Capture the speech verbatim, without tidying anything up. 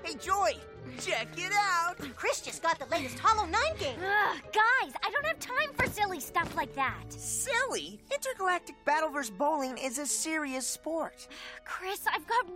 Hey, Joy, check it out. Chris just got the latest Hollow Nine game. Ugh, guys, I don't have time for silly stuff like that. Silly? Intergalactic Battleverse bowling is a serious sport. Chris, I've got